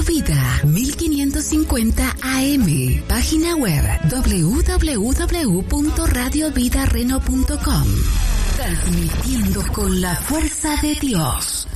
Vida 1550 AM. Página web www.radiovidareno.com. Transmitiendo con la fuerza de Dios.